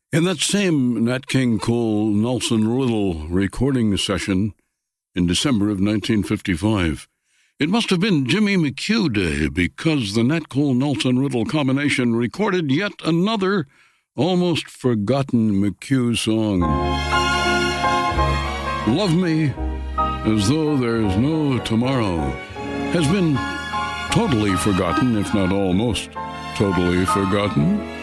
In that same Nat King Cole Nelson Riddle recording session in December of 1955, it must have been Jimmy McHugh Day, because the Nat Cole Nelson Riddle combination recorded yet another almost forgotten McHugh song. Love Me As Though There's No Tomorrow has been totally forgotten, if not almost totally forgotten.